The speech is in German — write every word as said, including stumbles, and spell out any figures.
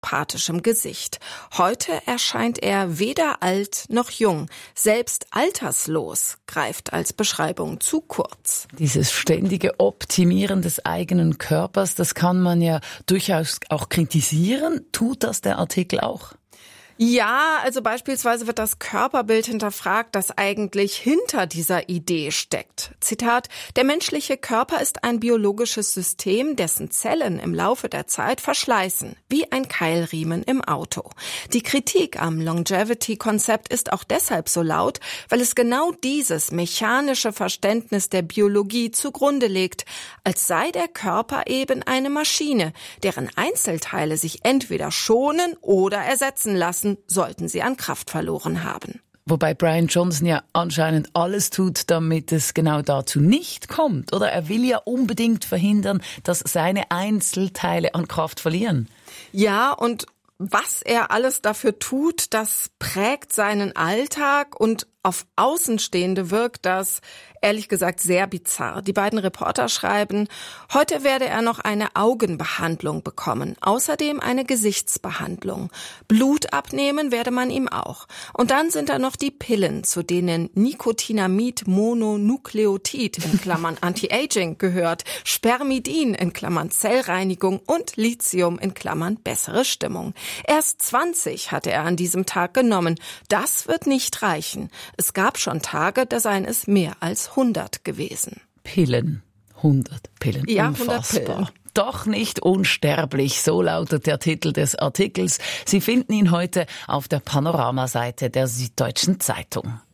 apathischem Gesicht. Heute erscheint er weder alt noch jung. Selbst alterslos greift als Beschreibung zu kurz. Dieses ständige Optimieren des eigenen Körpers, das kann man ja durchaus auch kritisieren. Tut das der Artikel auch? Ja, also beispielsweise wird das Körperbild hinterfragt, das eigentlich hinter dieser Idee steckt. Zitat: Der menschliche Körper ist ein biologisches System, dessen Zellen im Laufe der Zeit verschleißen, wie ein Keilriemen im Auto. Die Kritik am Longevity-Konzept ist auch deshalb so laut, weil es genau dieses mechanische Verständnis der Biologie zugrunde legt, als sei der Körper eben eine Maschine, deren Einzelteile sich entweder schonen oder ersetzen lassen, sollten sie an Kraft verloren haben. Wobei Brian Johnson ja anscheinend alles tut, damit es genau dazu nicht kommt. Oder er will ja unbedingt verhindern, dass seine Einzelteile an Kraft verlieren. Ja, und was er alles dafür tut, das prägt seinen Alltag, und auf Außenstehende wirkt das, ehrlich gesagt, sehr bizarr. Die beiden Reporter schreiben, heute werde er noch eine Augenbehandlung bekommen, außerdem eine Gesichtsbehandlung. Blut abnehmen werde man ihm auch. Und dann sind da noch die Pillen, zu denen Nicotinamid-Mononukleotid in Klammern Anti-Aging gehört, Spermidin in Klammern Zellreinigung und Lithium in Klammern bessere Stimmung. Erst zwanzig hatte er an diesem Tag genommen. Das wird nicht reichen. Es gab schon Tage, da seien es mehr als hundert gewesen. Pillen. hundert Pillen. Ja, unfassbar. hundert Pillen. Doch nicht unsterblich, so lautet der Titel des Artikels. Sie finden ihn heute auf der Panorama-Seite der Süddeutschen Zeitung.